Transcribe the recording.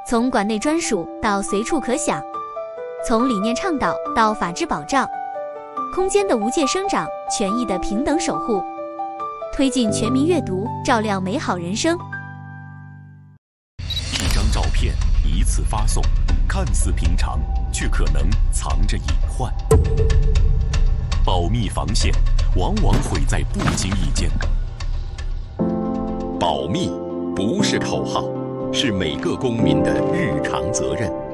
从馆内专属到随处可享，从理念倡导到法治保障，空间的无界生长，权益的平等守护，推进全民阅读，照亮美好人生。 一张照片，一次发送，看似平常，却可能藏着隐患。保密防线往往毁在不经意间。保密不是口号，是每个公民的日常责任。